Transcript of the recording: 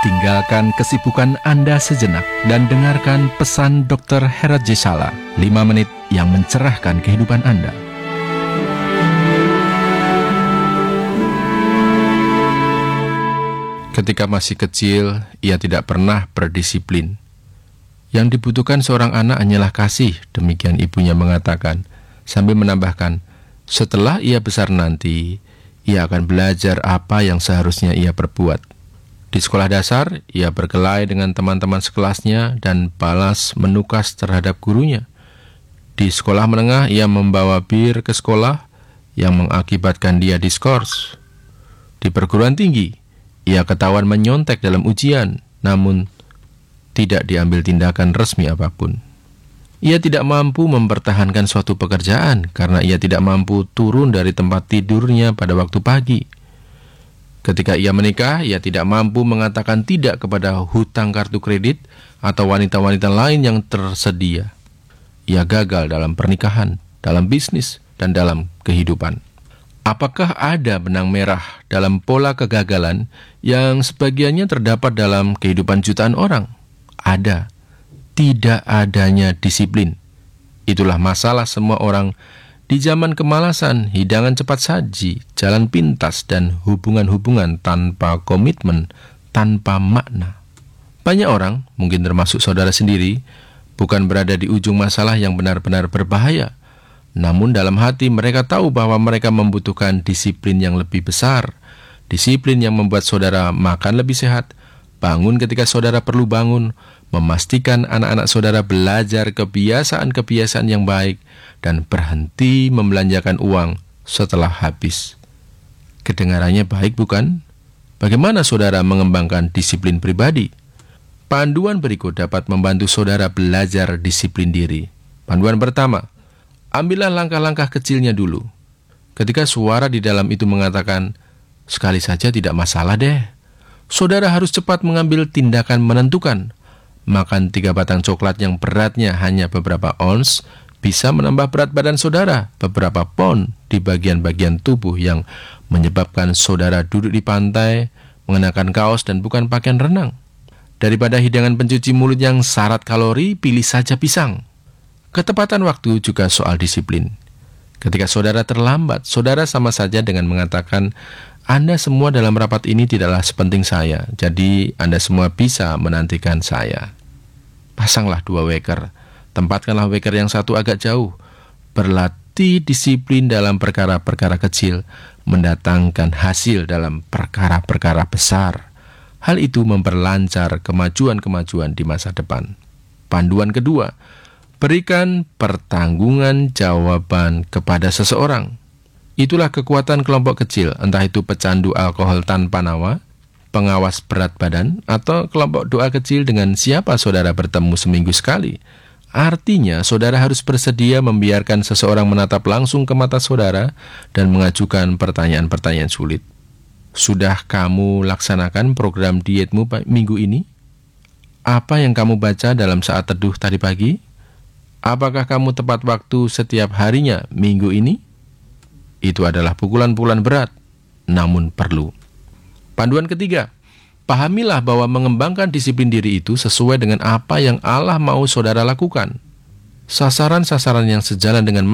Tinggalkan kesibukan Anda sejenak dan dengarkan pesan Dr. Herat Jesala, 5 menit yang mencerahkan kehidupan Anda. Ketika masih kecil, ia tidak pernah berdisiplin. Yang dibutuhkan seorang anak hanyalah kasih, demikian ibunya mengatakan, sambil menambahkan, setelah ia besar nanti, ia akan belajar apa yang seharusnya ia perbuat. Di sekolah dasar, ia berkelahi dengan teman-teman sekelasnya dan balas menukas terhadap gurunya. Di sekolah menengah, ia membawa bir ke sekolah yang mengakibatkan dia diskors. Di perguruan tinggi, ia ketahuan menyontek dalam ujian, namun tidak diambil tindakan resmi apapun. Ia tidak mampu mempertahankan suatu pekerjaan karena ia tidak mampu turun dari tempat tidurnya pada waktu pagi. Ketika ia menikah, ia tidak mampu mengatakan tidak kepada hutang kartu kredit atau wanita-wanita lain yang tersedia. Ia gagal dalam pernikahan, dalam bisnis, dan dalam kehidupan. Apakah ada benang merah dalam pola kegagalan yang sebagiannya terdapat dalam kehidupan jutaan orang? Ada. Tidak adanya disiplin. Itulah masalah semua orang di zaman kemalasan, hidangan cepat saji, jalan pintas, dan hubungan-hubungan tanpa komitmen, tanpa makna. Banyak orang, mungkin termasuk saudara sendiri, bukan berada di ujung masalah yang benar-benar berbahaya. Namun dalam hati mereka tahu bahwa mereka membutuhkan disiplin yang lebih besar. Disiplin yang membuat saudara makan lebih sehat, bangun ketika saudara perlu bangun, memastikan anak-anak saudara belajar kebiasaan-kebiasaan yang baik, dan berhenti membelanjakan uang setelah habis. Kedengarannya baik, bukan? Bagaimana saudara mengembangkan disiplin pribadi? Panduan berikut dapat membantu saudara belajar disiplin diri. Panduan pertama, ambillah langkah-langkah kecilnya dulu. Ketika suara di dalam itu mengatakan, sekali saja tidak masalah deh, saudara harus cepat mengambil tindakan menentukan. Makan 3 batang coklat yang beratnya hanya beberapa ons bisa menambah berat badan saudara beberapa pon di bagian-bagian tubuh yang menyebabkan saudara duduk di pantai, mengenakan kaos dan bukan pakaian renang. Daripada hidangan pencuci mulut yang syarat kalori, pilih saja pisang. Ketepatan waktu juga soal disiplin. Ketika saudara terlambat, saudara sama saja dengan mengatakan, Anda semua dalam rapat ini tidaklah sepenting saya, jadi Anda semua bisa menantikan saya. Pasanglah 2 weker. Tempatkanlah weker yang satu agak jauh. Berlatih disiplin dalam perkara-perkara kecil, mendatangkan hasil dalam perkara-perkara besar. Hal itu memperlancar kemajuan-kemajuan di masa depan. Panduan kedua, berikan pertanggungan jawaban kepada seseorang. Itulah kekuatan kelompok kecil, entah itu pecandu alkohol tanpa nawa, pengawas berat badan, atau kelompok doa kecil dengan siapa saudara bertemu seminggu sekali. Artinya, saudara harus bersedia membiarkan seseorang menatap langsung ke mata saudara dan mengajukan pertanyaan-pertanyaan sulit. Sudah kamu laksanakan program dietmu minggu ini? Apa yang kamu baca dalam saat teduh tadi pagi? Apakah kamu tepat waktu setiap harinya minggu ini? Itu adalah pukulan-pukulan berat, namun perlu. Panduan ketiga, pahamilah bahwa mengembangkan disiplin diri itu sesuai dengan apa yang Allah mau saudara lakukan. Sasaran-sasaran yang sejalan dengan